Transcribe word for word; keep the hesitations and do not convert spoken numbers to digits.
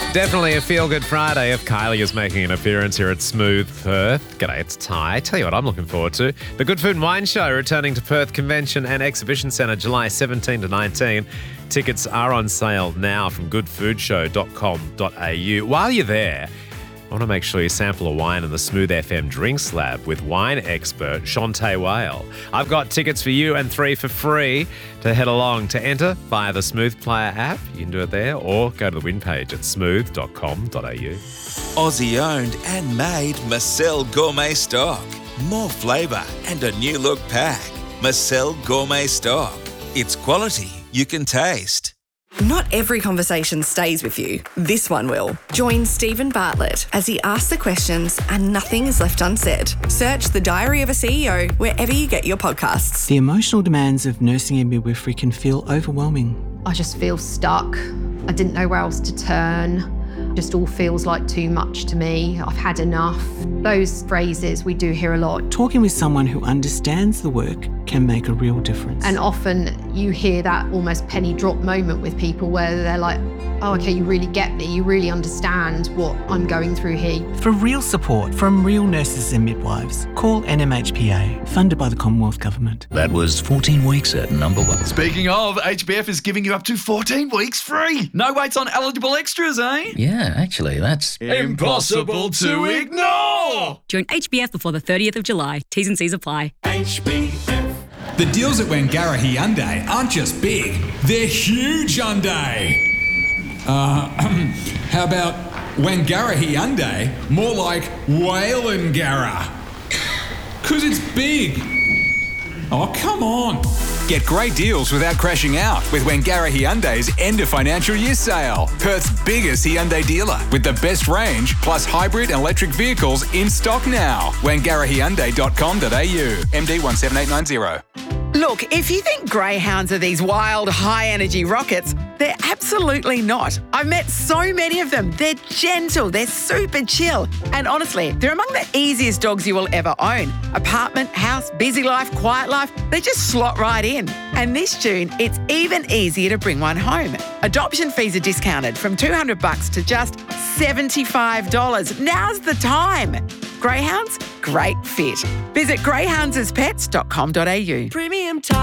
Definitely a feel-good Friday if Kylie is making an appearance here at Smooth Perth. G'day, it's Ty. Tell you what I'm looking forward to. The Good Food and Wine Show returning to Perth Convention and Exhibition Centre July seventeenth to nineteenth. Tickets are on sale now from good food show dot com dot a u. While you're there, I want to make sure you sample a wine in the Smooth F M Drinks Lab with wine expert Shantae Whale. I've got tickets for you and three for free to head along. To enter via the Smooth Player app, you can do it there, or go to the win page at smooth dot com dot a u. Aussie owned and made Marcel Gourmet Stock. More flavour and a new look pack. Marcel Gourmet Stock. It's quality you can taste. Not every conversation stays with you. This one will. Join Stephen Bartlett as he asks the questions and nothing is left unsaid. Search The Diary of a C E O wherever you get your podcasts. The emotional demands of nursing and midwifery can feel overwhelming. I just feel stuck. I didn't know where else to turn. Just all feels like too much to me. I've had enough. Those phrases we do hear a lot. Talking with someone who understands the work can make a real difference. And often you hear that almost penny drop moment with people where they're like, oh, okay, you really get me. You really understand what I'm going through here. For real support from real nurses and midwives, call N M H P A, funded by the Commonwealth Government. That was fourteen weeks at number one. Speaking of, H B F is giving you up to fourteen weeks free. No waits on eligible extras, eh? Yeah, actually, that's impossible to ignore. Join H B F before the thirtieth of July. T's and C's apply. H B F. The deals at Wangara Hyundai aren't just big, they're huge Hyundai. Uh, how about Wangara Hyundai, more like Whalengara? Because it's big. Oh, come on. Get great deals without crashing out with Wangara Hyundai's end of financial year sale. Perth's biggest Hyundai dealer with the best range plus hybrid and electric vehicles in stock now. wangara hyundai dot com dot a u. M D one seven eight nine zero. Look, if you think greyhounds are these wild, high-energy rockets, they're absolutely not. I've met so many of them. They're gentle, they're super chill, and honestly, they're among the easiest dogs you will ever own. Apartment, house, busy life, quiet life, they just slot right in. And this June, it's even easier to bring one home. Adoption fees are discounted from two hundred bucks to just seventy-five dollars. Now's the time. Greyhounds, great fit. Visit greyhounds as pets dot com dot a u. Premium time.